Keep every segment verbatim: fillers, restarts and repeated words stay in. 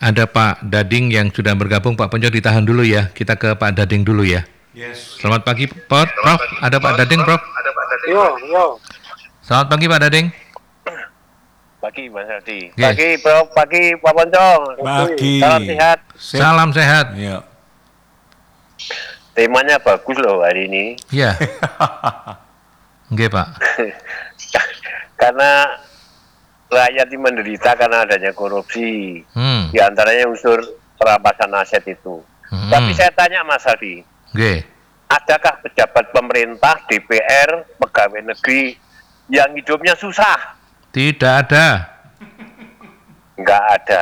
ada Pak Dading yang sudah bergabung. Pak Ponco ditahan dulu ya. Kita ke Pak Dading dulu ya. Yes. Selamat pagi, Prof. Prof. Ada Pak Dading, Prof. Ada Pak Dading. Yo, yo. Selamat pagi, Pak Dading. Pagi, Mas Ardi. Yes. Pagi, Prof. Pagi, Pak Ponco. Pagi. Salam sehat. Sip. Salam sehat. Ya. Temanya bagus loh hari ini. Iya. Nggih, Pak. Karena rakyat ini menderita karena adanya korupsi. Hmm. Di antaranya unsur perampasan aset itu. Hmm. Tapi saya tanya Mas Ardi, Nggih. adakah pejabat pemerintah, D P R, pegawai negeri yang hidupnya susah? Tidak ada. Enggak ada.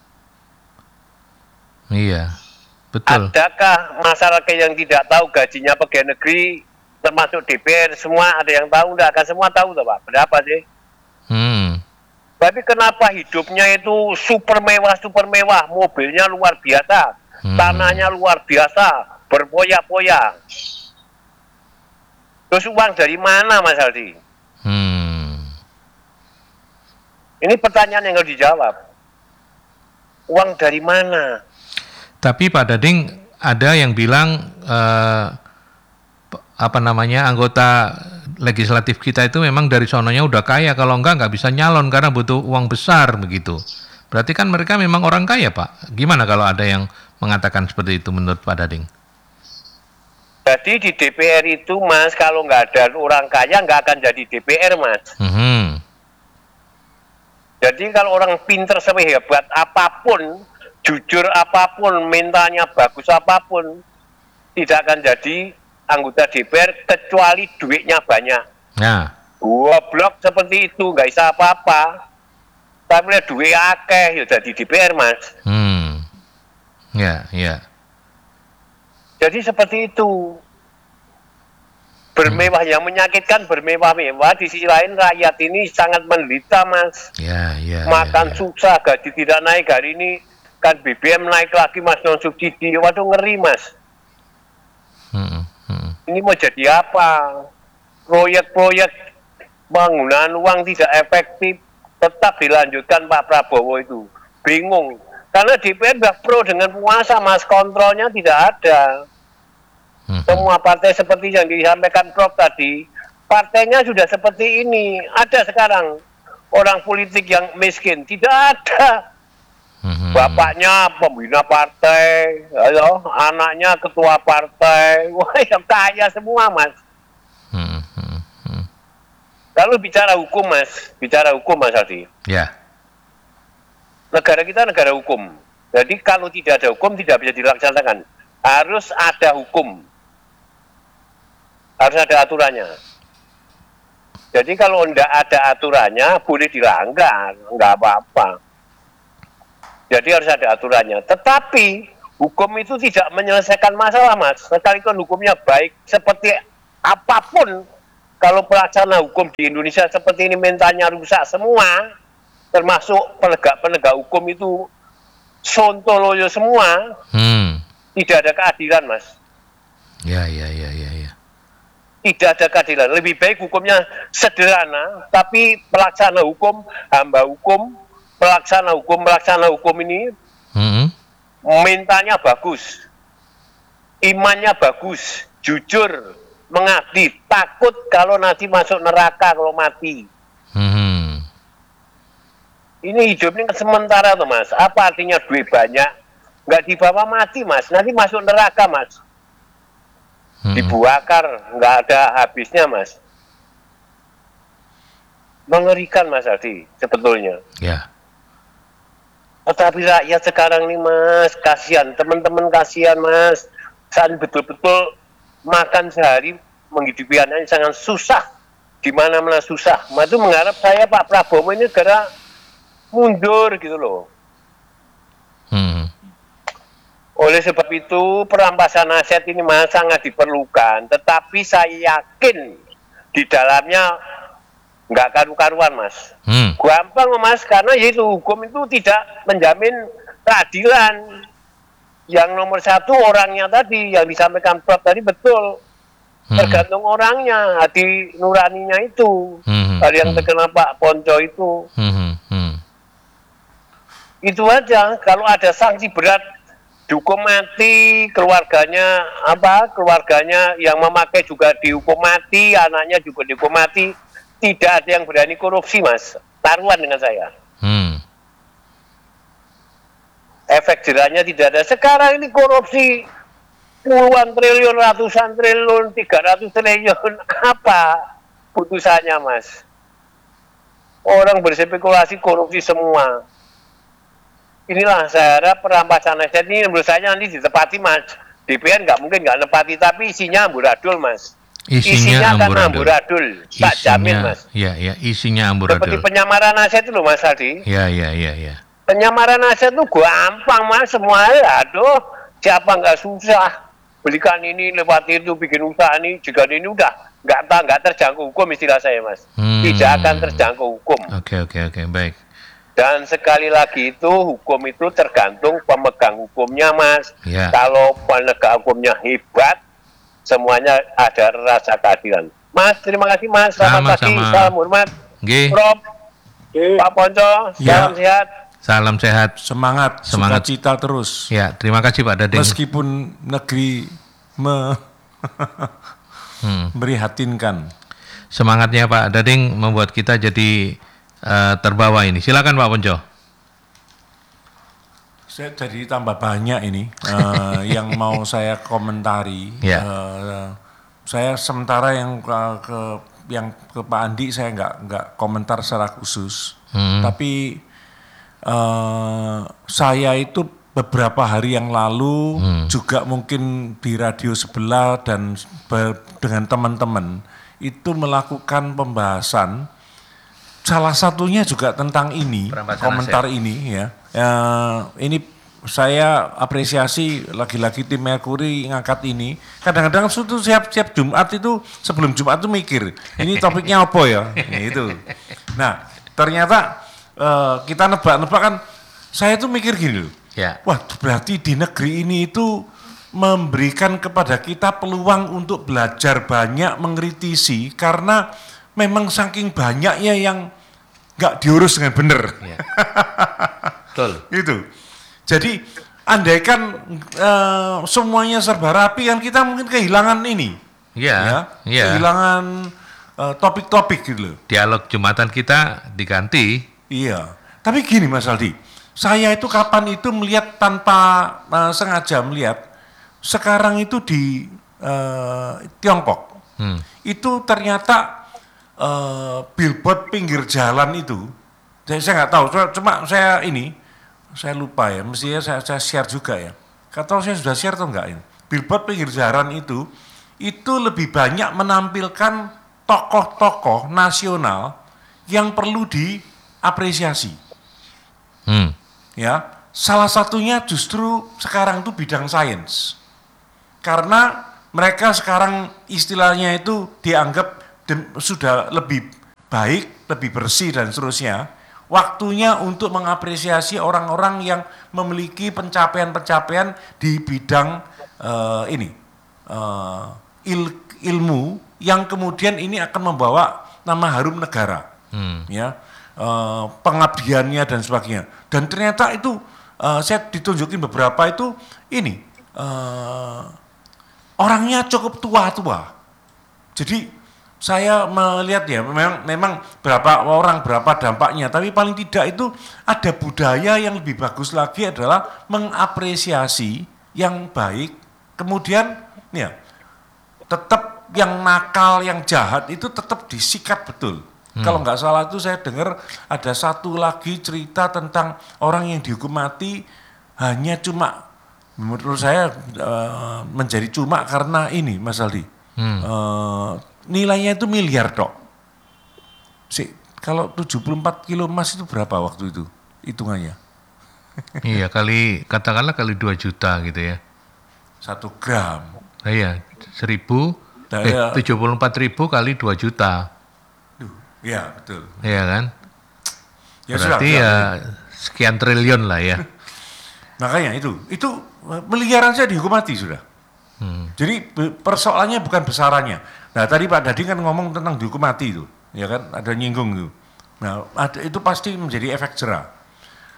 Iya. Betul. Adakah masyarakat yang tidak tahu gajinya pegawai negeri, termasuk D P R, semua ada yang tahu? Enggak akan semua tahu, toh, Pak. Berapa sih? Hmm. Tapi kenapa hidupnya itu super mewah, super mewah, mobilnya luar biasa, Hmm. tanahnya luar biasa, berpoyak-poyak. Terus uang dari mana, Mas Aldi? Hmm. Ini pertanyaan yang harus dijawab. Uang dari mana? Tapi Pak Dading, ada yang bilang eh, p- apa namanya anggota legislatif kita itu memang dari sononya udah kaya, kalau enggak nggak bisa nyalon karena butuh uang besar begitu. Berarti kan mereka memang orang kaya, Pak. Gimana kalau ada yang mengatakan seperti itu menurut Pak Dading? Jadi di D P R itu, Mas, kalau nggak ada orang kaya nggak akan jadi D P R, Mas. Mhm. Jadi kalau orang pinter sehebat apapun, jujur apapun, mentalnya bagus apapun, tidak akan jadi anggota D P R kecuali duitnya banyak. Nah, Goblok seperti itu, nggak bisa apa-apa. Tapi lihat duit akeh, ya jadi D P R, Mas. hmm. Ya, ya. Jadi seperti itu. Bermewah, yang menyakitkan bermewah-mewah, di sisi lain rakyat ini sangat menderita, Mas. Ya, ya. Makan ya, ya. susah, gaji tidak naik, hari ini kan B B M naik lagi, Mas, non subsidi. Waduh, ngeri, Mas. Hmm, hmm. Ini mau jadi apa? Proyek-proyek penggunaan uang tidak efektif tetap dilanjutkan Pak Prabowo itu. Bingung. Karena D P R sudah pro dengan penguasa, Mas, kontrolnya tidak ada. Hmm. Semua partai seperti yang disampaikan Prof tadi, partainya sudah seperti ini. Ada sekarang orang politik yang miskin, tidak ada. Hmm. Bapaknya pembina partai, halo, anaknya ketua partai, wah, yang kaya semua, Mas. Hmm, hmm, hmm. Lalu bicara hukum, Mas, bicara hukum, Mas Aldi. Ya. Negara kita negara hukum. Jadi kalau tidak ada hukum tidak bisa dilaksanakan. Harus ada hukum. Harus ada aturannya. Jadi kalau tidak ada aturannya boleh dilanggar, nggak apa-apa. Jadi harus ada aturannya. Tetapi hukum itu tidak menyelesaikan masalah, Mas. Sekalipun hukumnya baik seperti apapun, kalau pelaksana hukum di Indonesia seperti ini mentalnya rusak semua, termasuk penegak-penegak hukum itu sontoloyo semua, Hmm. tidak ada keadilan, Mas. Ya, ya, ya, ya, ya. Tidak ada keadilan. Lebih baik hukumnya sederhana, tapi pelaksana hukum, hamba hukum, pelaksana hukum, pelaksana hukum ini Hmm. mentalnya bagus, imannya bagus, jujur, mengabdi, takut kalau nanti masuk neraka kalau mati. Hmm. Ini hidup ini sementara tuh, Mas. Apa artinya duit banyak? Nggak dibawa mati, Mas. Nanti masuk neraka, Mas. Hmm. Dibakar, nggak ada habisnya, Mas. Mengerikan, Mas Aldi, sebetulnya. Ya. Tetapi rakyat sekarang ini, Mas, kasihan. Teman-teman kasihan, Mas. Saat betul-betul makan sehari, menghidupi anaknya sangat susah. Di mana-mana susah. Mas itu mengharap saya, Pak Prabowo ini negara mundur gitu loh. Hmm. Oleh sebab itu perampasan aset ini Mas sangat diperlukan, tetapi saya yakin di dalamnya nggak karu-karuan, Mas. Hmm. Gampang, Mas, karena yaitu hukum itu tidak menjamin keadilan. Yang nomor satu orangnya tadi yang disampaikan Prof tadi betul, Hmm. tergantung orangnya, hati nuraninya itu. Hmm. Hal yang Hmm. terkena Pak Ponco itu. Hmm. Hmm. Itu aja. Kalau ada sanksi berat, dihukum mati, keluarganya apa? Keluarganya yang memakai juga dihukum mati, anaknya juga dihukum mati. Tidak ada yang berani korupsi, Mas. Taruhan dengan saya. Hmm. Efek jerahnya tidak ada. Sekarang ini korupsi puluhan triliun, ratusan triliun, tiga ratus triliun. Apa putusannya, Mas? Orang berspekulasi korupsi semua. Inilah saya harap perampasan aset ini menurut saya nanti ditepati, Mas. D P R nggak mungkin nggak nepati, tapi isinya amburadul, Mas. Isinya, isinya kan amburadul. amburadul, tak jamin, Mas. Ya, ya, isinya amburadul. Seperti penyamaran aset itu loh, Mas Aldi. Ya, ya, ya, ya. Penyamaran aset itu gampang, Mas. Semuanya, aduh, siapa nggak susah. Belikan ini, lewat itu, bikin usaha ini, juga ini udah nggak nggak terjangkau hukum istilah saya, Mas. Hmm. Tidak akan terjangkau hukum. Oke, oke, oke, baik. Dan sekali lagi itu hukum itu tergantung pemegang hukumnya, Mas. Ya. Kalau penegak hukumnya hebat, semuanya ada rasa keadilan. Mas, terima kasih, Mas. Selamat pagi, Sama-sama. salam hormat. Nggih. Prof, Pak Ponco, Ya. salam sehat. Salam sehat. Semangat, Semangat. sukacita terus. Ya, terima kasih Pak Dading. Meskipun negeri me Hmm. merihatinkan. Semangatnya Pak Dading membuat kita jadi uh, terbawa ini. Silakan Pak Ponco. Saya jadi tambah banyak ini eh, yang mau saya komentari. Ya. Eh, saya sementara yang ke, ke yang ke Pak Andi saya nggak nggak komentar secara khusus. Hmm. Tapi eh, saya itu beberapa hari yang lalu Hmm. juga mungkin di radio sebelah dan be- dengan teman-teman itu melakukan pembahasan. Salah satunya juga tentang ini, Perampasan komentar ini ya. Ya, ini saya apresiasi lagi-lagi tim Mercury ngangkat ini. Kadang-kadang itu siap-siap Jumat itu sebelum Jumat itu mikir, ini topiknya apa ya? Ya, itu. Nah, ternyata eh, kita nebak-nebak kan, saya tuh mikir gini loh. Ya. Wah, berarti di negeri ini itu memberikan kepada kita peluang untuk belajar banyak, mengkritisi karena memang saking banyaknya yang nggak diurus dengan benar. Ya. Betul. Gitu. Jadi andaikan eh, semuanya serba rapi kan kita mungkin kehilangan ini. Ya, ya. Kehilangan eh, topik-topik gitu loh. Dialog Jumatan kita diganti. Iya. Tapi gini Mas Aldi, saya itu kapan itu melihat tanpa eh, sengaja melihat sekarang itu di eh, Tiongkok. Hmm. Itu ternyata Uh, billboard pinggir jalan itu, saya, saya nggak tahu, cuma saya ini, saya lupa ya, mestinya saya, saya share juga ya. Kata saya sudah share atau enggak ini? Billboard pinggir jalan itu, itu lebih banyak menampilkan tokoh-tokoh nasional yang perlu diapresiasi. Hmm. Ya, salah satunya justru sekarang itu bidang sains, karena mereka sekarang istilahnya itu dianggap dem, sudah lebih baik, lebih bersih dan seterusnya. Waktunya untuk mengapresiasi orang-orang yang memiliki pencapaian-pencapaian di bidang uh, ini uh, il, ilmu yang kemudian ini akan membawa nama harum negara, hmm. ya uh, pengabdiannya dan sebagainya. Dan ternyata itu uh, saya ditunjukin beberapa itu ini uh, orangnya cukup tua-tua. Jadi saya melihat ya, memang memang berapa orang, berapa dampaknya, tapi paling tidak itu ada budaya yang lebih bagus lagi adalah mengapresiasi yang baik, kemudian ya tetap yang nakal, yang jahat itu tetap disikat betul. Hmm. Kalau nggak salah itu saya dengar ada satu lagi cerita tentang orang yang dihukum mati hanya cuma, menurut saya uh, menjadi cuma karena ini Mas Aldi. Hmm. Uh, nilainya itu miliar dok. Si, kalau tujuh puluh empat kilo emas itu berapa waktu itu hitungannya? Iya kali katakanlah kali dua juta gitu ya. Satu gram. Nah, iya seribu Nah, eh, ya. tujuh puluh empat ribu kali dua juta. Duh, ya betul. Iya kan? Ya, Berarti sudah, ya sudah. sekian triliun lah ya. Makanya itu, itu miliaran saja dihukum mati sudah. Hmm. Jadi persoalannya bukan besarannya. Nah tadi Pak Dading kan ngomong tentang dihukum mati itu, ya kan, ada nyinggung itu. Nah ada, itu pasti menjadi efek jerah.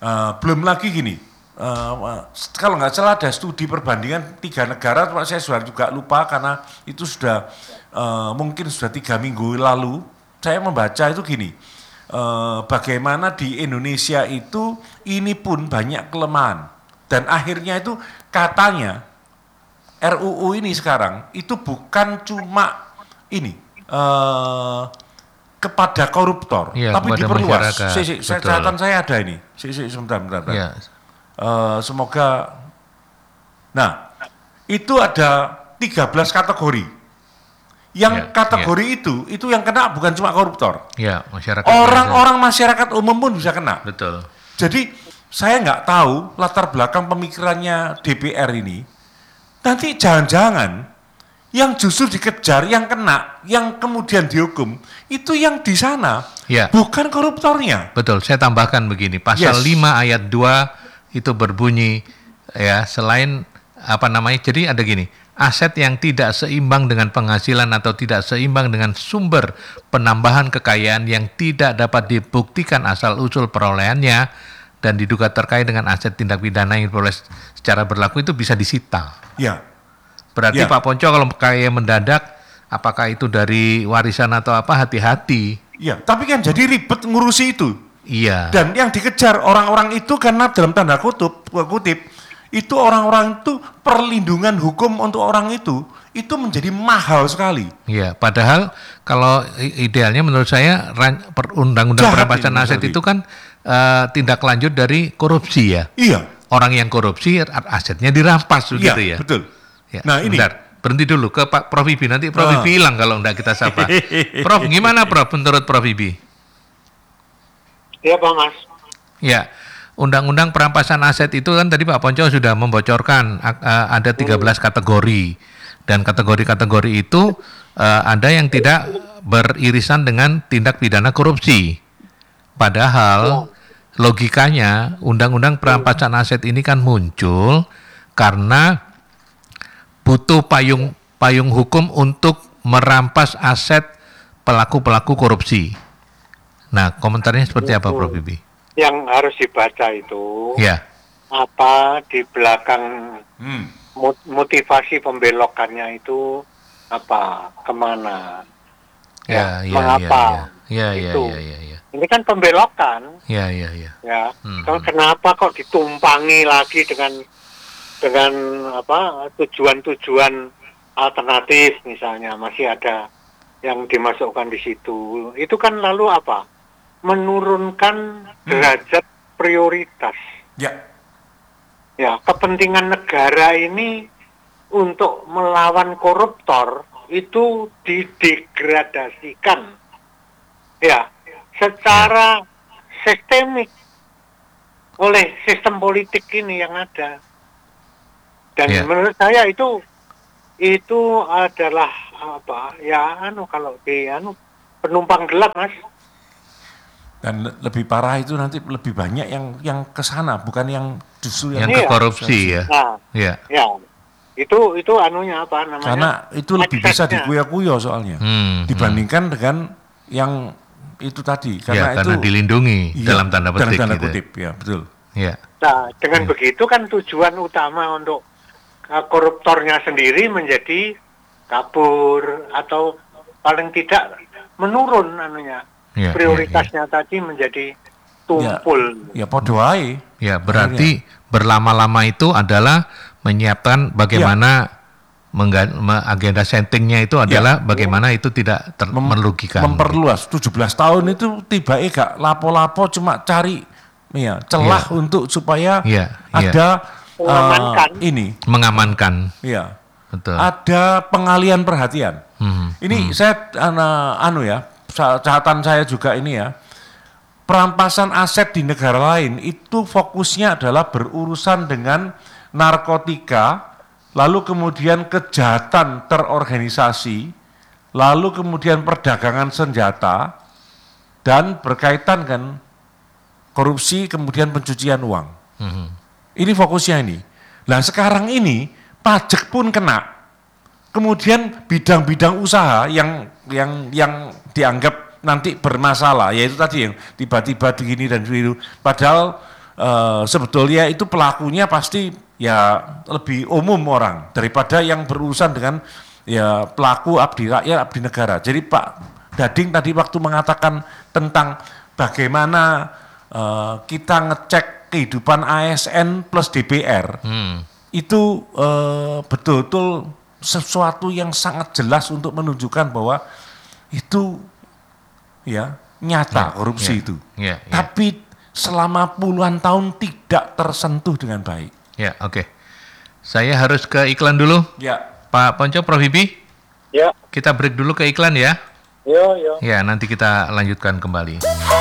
Uh, belum lagi gini, uh, kalau nggak salah ada studi perbandingan tiga negara, saya sudah juga lupa karena itu sudah uh, mungkin sudah tiga minggu lalu, saya membaca itu gini, uh, bagaimana di Indonesia itu ini pun banyak kelemahan dan akhirnya itu katanya R U U ini sekarang itu bukan cuma ini uh, kepada koruptor, ya, tapi diperluas. Si, si, Betul. catatan saya ada ini. Si, si, sebentar, sebentar. sebentar. Ya. Uh, semoga. Nah, itu ada tiga belas kategori. Yang ya, kategori ya. itu, itu yang kena bukan cuma koruptor. Ya, masyarakat. Orang-orang masyarakat umum pun bisa kena. Betul. Jadi saya nggak tahu latar belakang pemikirannya D P R ini. Nanti jangan-jangan yang justru dikejar, yang kena, yang kemudian dihukum, itu yang di sana, ya. bukan koruptornya. Betul, saya tambahkan begini, pasal yes. lima ayat dua itu berbunyi, ya selain apa namanya, jadi ada gini, aset yang tidak seimbang dengan penghasilan atau tidak seimbang dengan sumber penambahan kekayaan yang tidak dapat dibuktikan asal-usul perolehannya dan diduga terkait dengan aset tindak pidana yang diperoleh secara berlaku itu bisa disita. Ya. Berarti ya. Pak Ponco kalau kaya mendadak, apakah itu dari warisan atau apa, hati-hati. Iya, tapi kan jadi ribet ngurusi itu. Iya. Dan yang dikejar orang-orang itu karena dalam tanda kutip, kutip itu orang-orang itu perlindungan hukum untuk orang itu, itu menjadi mahal sekali. Iya, padahal kalau idealnya menurut saya undang-undang perampasan aset itu kan uh, tindak lanjut dari korupsi ya. Iya. Orang yang korupsi asetnya dirampas begitu iya, ya. Betul. Ya, nah ini bentar, berhenti dulu ke Pak Prof Ibi, nanti Prof Ibi hilang kalau enggak kita sapa. Prof, gimana Prof menurut Prof Ibi? Ya Pak Mas. Ya, undang-undang perampasan aset itu kan tadi Pak Ponco sudah membocorkan uh, ada tiga belas kategori dan kategori-kategori itu uh, ada yang tidak beririsan dengan tindak pidana korupsi. Padahal logikanya undang-undang perampasan aset ini kan muncul karena butuh payung payung hukum untuk merampas aset pelaku-pelaku korupsi. Nah, komentarnya seperti apa, Prof Ibi? Yang harus dibaca itu, ya. apa di belakang hmm. motivasi pembelokannya itu apa, kemana, ya, ya, ya mengapa, ya, ya, itu. Ya, ya, ya, ya. Ini kan pembelokan, ya, ya, ya. ya. Hmm. Kenapa kok ditumpangi lagi dengan dengan apa tujuan-tujuan alternatif misalnya masih ada yang dimasukkan di situ, itu kan lalu apa, menurunkan derajat hmm. prioritas. Ya, ya kepentingan negara ini untuk melawan koruptor itu didegradasikan, ya secara sistemik oleh sistem politik ini yang ada. Dan yeah. menurut saya itu itu adalah apa ya anu kalau di anu penumpang gelap Mas. Dan lebih parah itu nanti lebih banyak yang yang ke sana bukan yang justru yang, yang ke korupsi ya. Nah, ya. Ya. Itu itu anunya apa namanya? Karena itu lebih bisa dikuya-kuya soalnya hmm, dibandingkan hmm. dengan yang itu tadi karena ya, itu karena dilindungi iya, dalam tanda petik. Dalam tanda gitu. kutip ya, betul. Ya. Nah, dengan ya. begitu kan tujuan utama untuk koruptornya sendiri menjadi kabur atau paling tidak menurun anunya ya, prioritasnya ya, ya. tadi menjadi tumpul. Ya, ya podo ae. Ya berarti akhirnya berlama-lama itu adalah menyiapkan bagaimana ya. agenda settingnya itu adalah ya. bagaimana itu tidak ter- Mem- merugikan. Memperluas tujuh belas tahun itu tiba-tiba gak lapo-lapo cuma cari ya celah ya. untuk supaya ya. ada ya. mengamankan uh, ini mengamankan ya betul ada pengalian perhatian hmm. ini hmm. saya anu, anu ya catatan saya juga ini ya perampasan aset di negara lain itu fokusnya adalah berurusan dengan narkotika lalu kemudian kejahatan terorganisasi lalu kemudian perdagangan senjata dan berkaitan kan korupsi kemudian pencucian uang hmm. Ini fokusnya ini. Nah sekarang ini pajak pun kena. Kemudian bidang-bidang usaha yang yang yang dianggap nanti bermasalah, yaitu tadi yang tiba-tiba begini dan begitu. Padahal eh, sebetulnya itu pelakunya pasti ya lebih umum orang daripada yang berurusan dengan ya pelaku abdi rakyat, abdi negara. Jadi Pak Dading tadi waktu mengatakan tentang bagaimana eh, kita ngecek kehidupan A S N plus D P R, Hmm. itu eh, betul-betul sesuatu yang sangat jelas untuk menunjukkan bahwa itu ya nyata Ya, korupsi ya, itu. ya, ya. Tapi selama puluhan tahun tidak tersentuh dengan baik. Ya, oke. Saya harus ke iklan dulu. Ya. Pak Ponco, Prof Hibi, Ya, kita break dulu ke iklan ya. yo yo. Ya, nanti kita lanjutkan kembali.